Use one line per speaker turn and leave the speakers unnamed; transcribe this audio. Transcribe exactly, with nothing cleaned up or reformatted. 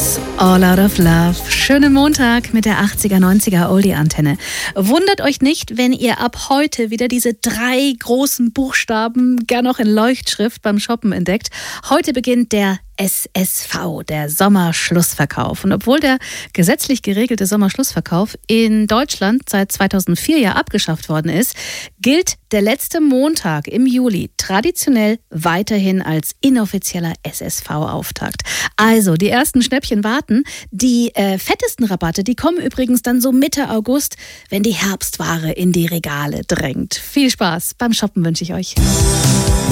Beatles, All Out of Love. Schönen Montag mit der achtziger, neunziger Oldie-Antenne. Wundert euch nicht, wenn ihr ab heute wieder diese drei großen Buchstaben gern noch in Leuchtschrift beim Shoppen entdeckt. Heute beginnt der S S V, der Sommerschlussverkauf. Und obwohl der gesetzlich geregelte Sommerschlussverkauf in Deutschland seit zweitausendvier ja abgeschafft worden ist, gilt der letzte Montag im Juli traditionell weiterhin als inoffizieller S S V-Auftakt. Also, die ersten Schnäppchen warten. Die äh, fettesten Rabatte, die kommen übrigens dann so Mitte August, wenn die Herbstware in die Regale drängt. Viel Spaß beim Shoppen wünsche ich euch.